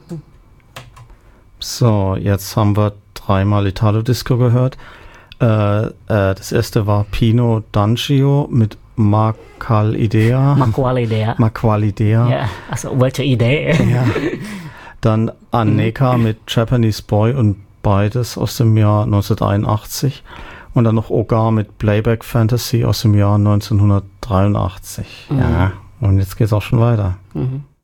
So, jetzt haben wir dreimal Italo-Disco gehört. Das erste war Pino D'Angio mit Maqual'idea. Ja, also welche Idee? Ja. Dann Anneka mit Japanese Boy und beides aus dem Jahr 1981. Und dann noch Ogar mit Playback Fantasy aus dem Jahr 1983. Ja, und jetzt geht's auch schon weiter. Mhm.